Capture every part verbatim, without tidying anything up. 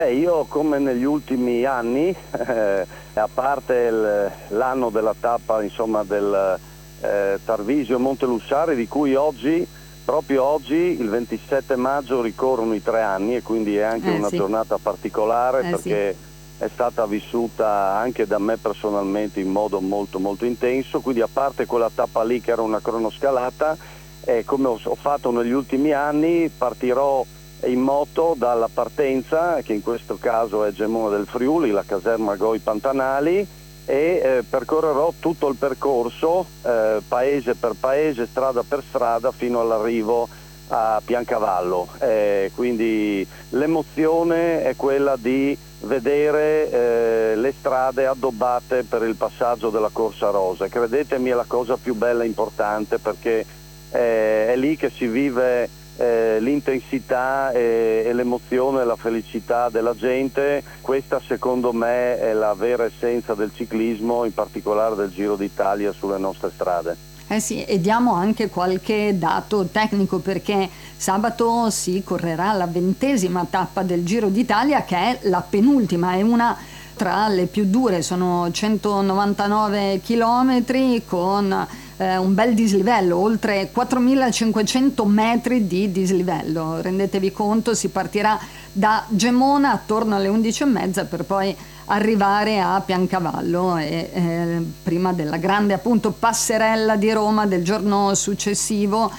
Eh, io come negli ultimi anni, eh, a parte il- l'anno della tappa insomma, del eh, Tarvisio Montelussari, di cui oggi, proprio oggi, il ventisette maggio, ricorrono i tre anni e quindi è anche Eh una sì, giornata particolare eh sì. perché è stata vissuta anche da me personalmente in modo molto molto intenso, quindi a parte quella tappa lì che era una cronoscalata, eh, come ho, ho fatto negli ultimi anni, partirò in moto dalla partenza, che in questo caso è Gemona del Friuli, la caserma Goi Pantanali, e eh, percorrerò tutto il percorso, eh, paese per paese, strada per strada, fino all'arrivo a Piancavallo. Eh, quindi l'emozione è quella di vedere eh, le strade addobbate per il passaggio della Corsa Rosa. Credetemi, è la cosa più bella e importante, perché eh, è lì che si vive eh, l'intensità e, e l'emozione e la felicità della gente. Questa secondo me è la vera essenza del ciclismo, in particolare del Giro d'Italia sulle nostre strade. Eh sì, e diamo anche qualche dato tecnico, perché sabato si correrà la ventesima tappa del Giro d'Italia, che è la penultima, è una tra le più dure, sono centonovantanove chilometri con eh, un bel dislivello, oltre quattromilacinquecento metri di dislivello. Rendetevi conto, si partirà da Gemona attorno alle undici e mezza per poi arrivare a Piancavallo e eh, prima della grande appunto passerella di Roma del giorno successivo.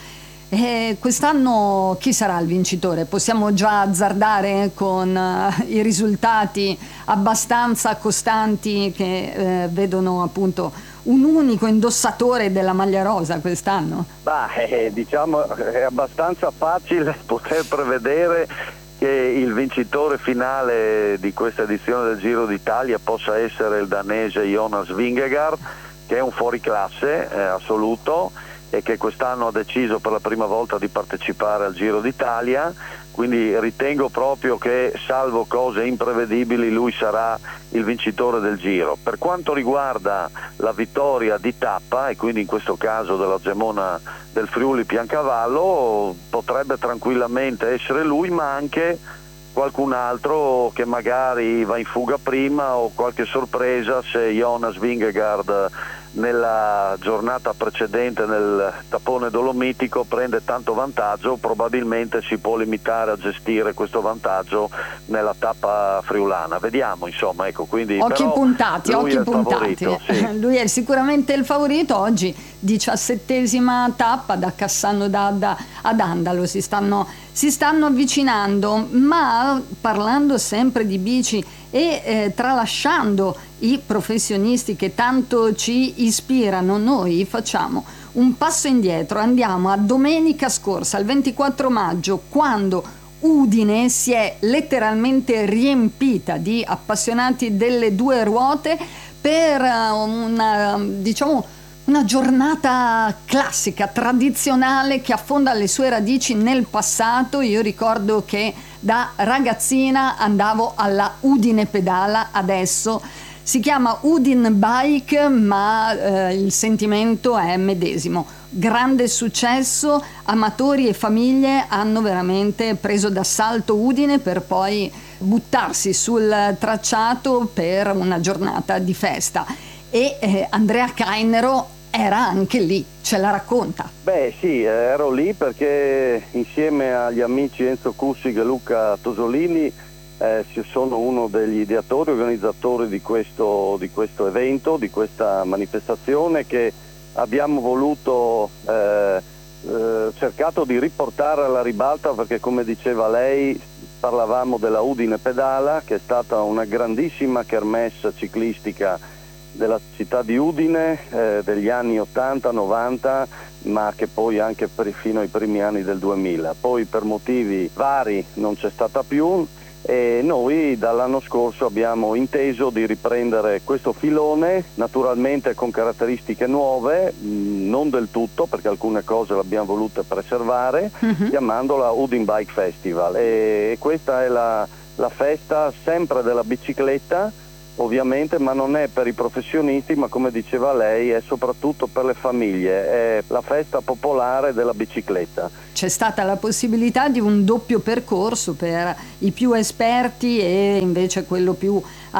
E quest'anno chi sarà il vincitore? Possiamo già azzardare con uh, i risultati abbastanza costanti che eh, vedono appunto un unico indossatore della maglia rosa quest'anno? Bah, eh, diciamo è abbastanza facile poter prevedere che il vincitore finale di questa edizione del Giro d'Italia possa essere il danese Jonas Vingegaard, che è un fuoriclasse eh, assoluto e che quest'anno ha deciso per la prima volta di partecipare al Giro d'Italia, quindi ritengo proprio che, salvo cose imprevedibili, lui sarà il vincitore del Giro. Per quanto riguarda la vittoria di tappa, e quindi in questo caso della Gemona del Friuli Piancavallo, potrebbe tranquillamente essere lui, ma anche qualcun altro che magari va in fuga prima, o qualche sorpresa se Jonas Vingegaard nella giornata precedente nel tappone dolomitico prende tanto vantaggio, probabilmente si può limitare a gestire questo vantaggio nella tappa friulana. Vediamo, insomma, ecco, quindi Occhi però puntati, lui occhi è il puntati. favorito, sì. Lui è sicuramente il favorito. Oggi diciassettesima tappa da Cassano d'Adda ad Andalo, si stanno, si stanno avvicinando, ma parlando sempre di bici e eh, tralasciando i professionisti che tanto ci ispirano, noi facciamo un passo indietro, andiamo a domenica scorsa, il ventiquattro maggio, quando Udine si è letteralmente riempita di appassionati delle due ruote per una, diciamo, una giornata classica, tradizionale, che affonda le sue radici nel passato. Io ricordo che da ragazzina andavo alla Udine Pedala, adesso si chiama Udin Bike, ma eh, il sentimento è medesimo. Grande successo, amatori e famiglie hanno veramente preso d'assalto Udine per poi buttarsi sul tracciato per una giornata di festa. E eh, Andrea Cainero era anche lì, ce la racconta. Beh sì, ero lì perché insieme agli amici Enzo Cussig e Luca Tosolini eh, sono uno degli ideatori e organizzatori di questo, di questo evento, di questa manifestazione che abbiamo voluto eh, eh, cercato di riportare alla ribalta, perché come diceva lei parlavamo della Udine Pedala, che è stata una grandissima kermesse ciclistica della città di Udine eh, degli anni ottanta novanta, ma che poi anche per, fino ai primi anni del duemila. Poi per motivi vari non c'è stata più, e noi dall'anno scorso abbiamo inteso di riprendere questo filone, naturalmente con caratteristiche nuove, mh, non del tutto, perché alcune cose le abbiamo volute preservare, uh-huh. chiamandola Udine Bike Festival, e questa è la, la festa sempre della bicicletta, ovviamente, ma non è per i professionisti, ma come diceva lei è soprattutto per le famiglie, è la festa popolare della bicicletta. C'è stata la possibilità di un doppio percorso per i più esperti e invece quello più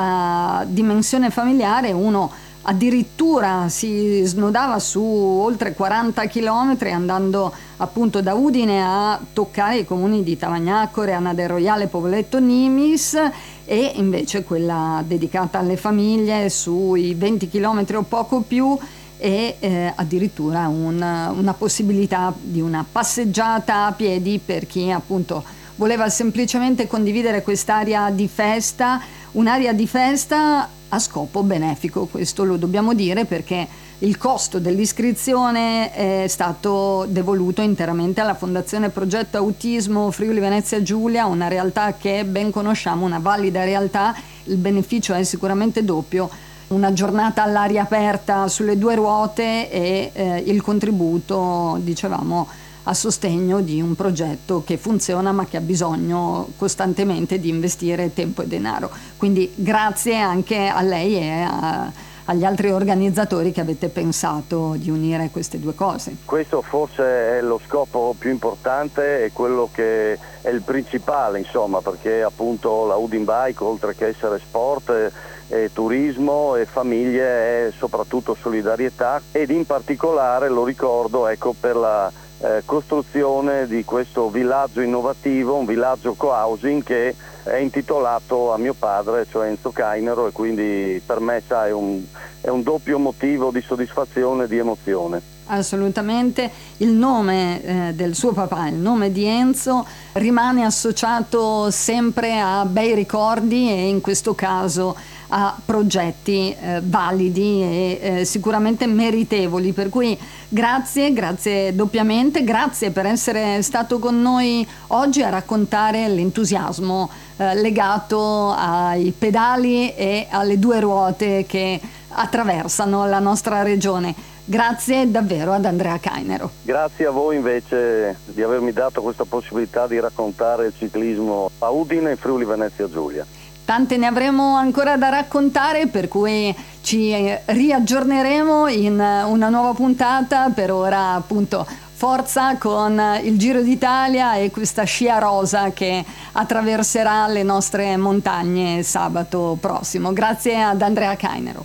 a dimensione familiare. Uno addirittura si snodava su oltre quaranta chilometri andando appunto da Udine a toccare i comuni di Tavagnacco, Reana del Royale, Povoletto Nimis, e invece quella dedicata alle famiglie sui venti chilometri o poco più, e eh, addirittura un, una possibilità di una passeggiata a piedi per chi appunto voleva semplicemente condividere quest'area di festa, un'area di festa a scopo benefico. Questo lo dobbiamo dire perché il costo dell'iscrizione è stato devoluto interamente alla Fondazione Progetto Autismo Friuli Venezia Giulia, una realtà che ben conosciamo, una valida realtà. Il beneficio è sicuramente doppio: una giornata all'aria aperta sulle due ruote e eh, il contributo, dicevamo, a sostegno di un progetto che funziona ma che ha bisogno costantemente di investire tempo e denaro. Quindi grazie anche a lei e a, agli altri organizzatori che avete pensato di unire queste due cose. Questo forse è lo scopo più importante e quello che è il principale, insomma, perché appunto la Udine Bike, oltre che essere sport e turismo e famiglie, è soprattutto solidarietà, ed in particolare lo ricordo ecco per la eh, costruzione di questo villaggio innovativo, un villaggio co-housing che è intitolato a mio padre, cioè Enzo Cainero, e quindi per me sa, è un, è un doppio motivo di soddisfazione e di emozione. Assolutamente, il nome eh, del suo papà, il nome di Enzo, rimane associato sempre a bei ricordi e in questo caso a progetti eh, validi e eh, sicuramente meritevoli, per cui grazie, grazie doppiamente, grazie per essere stato con noi oggi a raccontare l'entusiasmo eh, legato ai pedali e alle due ruote che attraversano la nostra regione. Grazie davvero ad Andrea Cainero. Grazie a voi invece di avermi dato questa possibilità di raccontare il ciclismo a Udine e Friuli Venezia Giulia. Tante ne avremo ancora da raccontare, per cui ci riaggiorneremo in una nuova puntata. Per ora appunto forza con il Giro d'Italia e questa scia rosa che attraverserà le nostre montagne sabato prossimo. Grazie ad Andrea Cainero.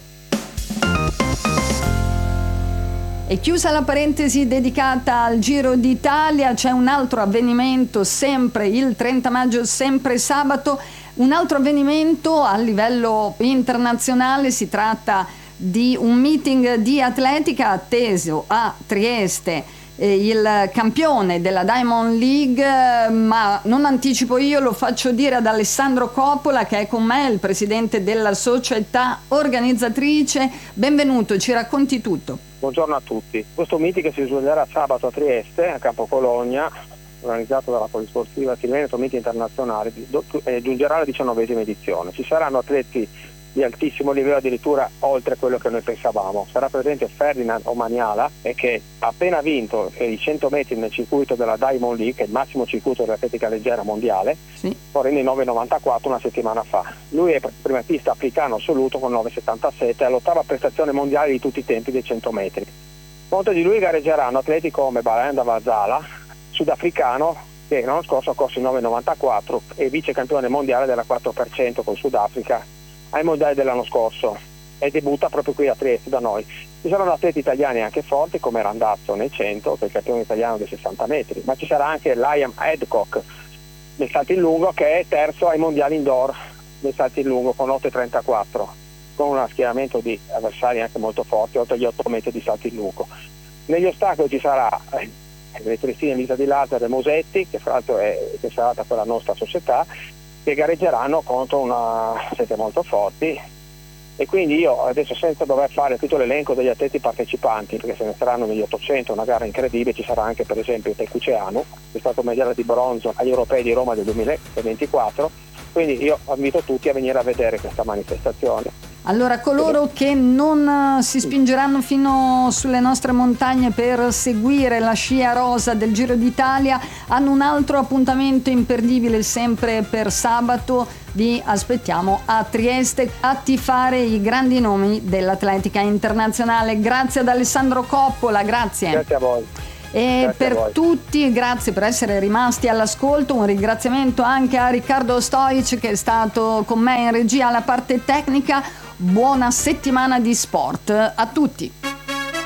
E chiusa la parentesi dedicata al Giro d'Italia, c'è un altro avvenimento sempre il trenta maggio, sempre sabato, un altro avvenimento a livello internazionale. Si tratta di un meeting di atletica atteso a Trieste. Il campione della Diamond League, ma non anticipo io, lo faccio dire ad Alessandro Coppola che è con me, il presidente della società organizzatrice. Benvenuto, ci racconti tutto. Buongiorno a tutti. Questo meeting si svolgerà sabato a Trieste, a Campo Cologna, organizzato dalla Polisportiva Triveneto Meeting Internazionale, e giungerà alla diciannovesima edizione. Ci saranno atleti di altissimo livello, addirittura oltre quello che noi pensavamo. Sarà presente Ferdinand Omaniala, e che ha appena vinto i cento metri nel circuito della Diamond League, che è il massimo circuito dell'atletica leggera mondiale, sì, correndo in nove novantaquattro una settimana fa. Lui è primatista africano assoluto con nove settantasette, all'ottava prestazione mondiale di tutti i tempi dei cento metri. Contro di lui gareggeranno atleti come Balanda Vazala, sudafricano, che l'anno scorso ha corso in nove novantaquattro e vice campione mondiale della quattro per cento col Sudafrica ai mondiali dell'anno scorso, e debutta proprio qui a Trieste da noi. Ci saranno atleti italiani anche forti come Randazzo nel cento, che è il campione italiano dei sessanta metri, ma ci sarà anche Liam Adcock nel salto in lungo, che è terzo ai mondiali indoor nel salto in lungo con otto trentaquattro, con uno schieramento di avversari anche molto forti, oltre agli otto metri di salto in lungo. Negli ostacoli ci sarà eh, Cristina Elisa Di Lazzaro e Mosetti, che fra l'altro è tesserata per la nostra società, che gareggeranno contro una sete molto forti. E quindi io adesso, senza dover fare tutto l'elenco degli atleti partecipanti, perché se ne saranno negli ottocento, una gara incredibile, ci sarà anche per esempio Tecuceanu, che è stato medaglia di bronzo agli europei di Roma del duemilaventiquattro, quindi io invito tutti a venire a vedere questa manifestazione. Allora, coloro che non si spingeranno fino sulle nostre montagne per seguire la scia rosa del Giro d'Italia hanno un altro appuntamento imperdibile sempre per sabato. Vi aspettiamo a Trieste a tifare i grandi nomi dell'atletica internazionale. Grazie ad Alessandro Coppola, grazie. Grazie a voi. E Grazie per tutti, grazie per essere rimasti all'ascolto. Un ringraziamento anche a Riccardo Stoic che è stato con me in regia alla parte tecnica. Buona settimana di sport a tutti.